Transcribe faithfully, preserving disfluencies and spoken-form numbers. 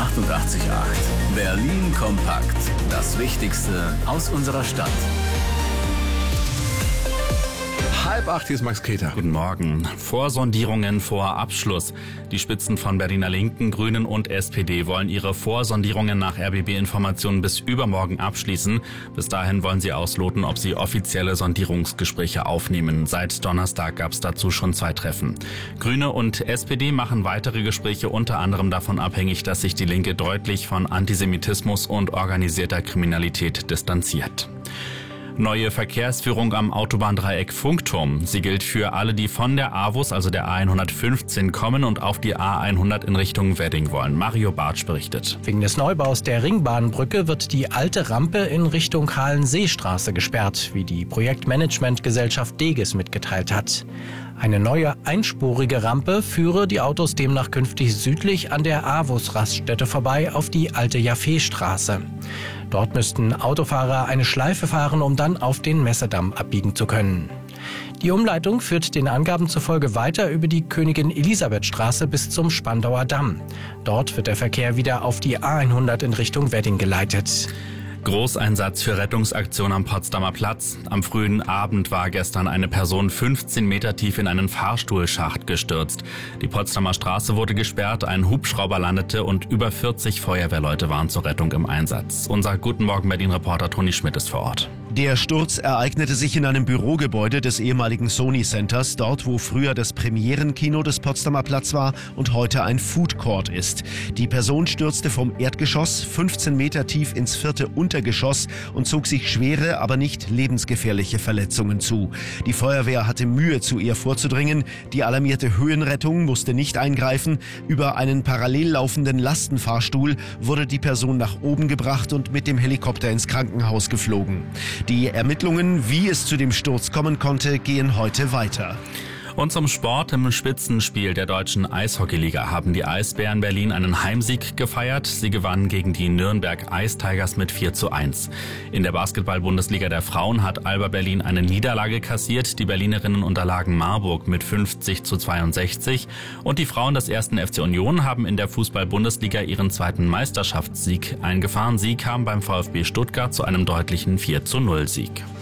achtundachtzig Komma acht. Berlin kompakt. Das Wichtigste aus unserer Stadt. Halb acht, hier ist Max Keter. Guten Morgen. Vorsondierungen vor Abschluss. Die Spitzen von Berliner Linken, Grünen und S P D wollen ihre Vorsondierungen nach R B B-Informationen bis übermorgen abschließen. Bis dahin wollen sie ausloten, ob sie offizielle Sondierungsgespräche aufnehmen. Seit Donnerstag gab es dazu schon zwei Treffen. Grüne und S P D machen weitere Gespräche unter anderem davon abhängig, dass sich die Linke deutlich von Antisemitismus und organisierter Kriminalität distanziert. Neue Verkehrsführung am Autobahndreieck Funkturm. Sie gilt für alle, die von der A W U S, also der A hundertfünfzehn, kommen und auf die A hundert in Richtung Wedding wollen. Mario Bartsch berichtet. Wegen des Neubaus der Ringbahnbrücke wird die alte Rampe in Richtung Halenseestraße gesperrt, wie die Projektmanagementgesellschaft Deges mitgeteilt hat. Eine neue einspurige Rampe führe die Autos demnach künftig südlich an der A W U S-Raststätte vorbei auf die alte Jaffeestraße. Dort müssten Autofahrer eine Schleife fahren, um dann auf den Messedamm abbiegen zu können. Die Umleitung führt den Angaben zufolge weiter über die Königin-Elisabeth-Straße bis zum Spandauer Damm. Dort wird der Verkehr wieder auf die A hundert in Richtung Wedding geleitet. Großeinsatz für Rettungsaktion am Potsdamer Platz. Am frühen Abend war gestern eine Person fünfzehn Meter tief in einen Fahrstuhlschacht gestürzt. Die Potsdamer Straße wurde gesperrt, ein Hubschrauber landete und über vierzig Feuerwehrleute waren zur Rettung im Einsatz. Unser Guten Morgen Berlin-Reporter Toni Schmidt ist vor Ort. Der Sturz ereignete sich in einem Bürogebäude des ehemaligen Sony Centers, dort wo früher das Premierenkino des Potsdamer Platz war und heute ein Food Court ist. Die Person stürzte vom Erdgeschoss fünfzehn Meter tief ins vierte Untergeschoss und zog sich schwere, aber nicht lebensgefährliche Verletzungen zu. Die Feuerwehr hatte Mühe, zu ihr vorzudringen. Die alarmierte Höhenrettung musste nicht eingreifen. Über einen parallel laufenden Lastenfahrstuhl wurde die Person nach oben gebracht und mit dem Helikopter ins Krankenhaus geflogen. Die Ermittlungen, wie es zu dem Sturz kommen konnte, gehen heute weiter. Und zum Sport. Im Spitzenspiel der deutschen Eishockeyliga haben die Eisbären Berlin einen Heimsieg gefeiert. Sie gewannen gegen die Nürnberg Ice Tigers mit vier zu eins. In der Basketball-Bundesliga der Frauen hat Alba Berlin eine Niederlage kassiert. Die Berlinerinnen unterlagen Marburg mit fünfzig zu zweiundsechzig. Und die Frauen des ersten F C Union haben in der Fußball-Bundesliga ihren zweiten Meisterschaftssieg eingefahren. Sie kam beim VfB Stuttgart zu einem deutlichen vier zu null Sieg.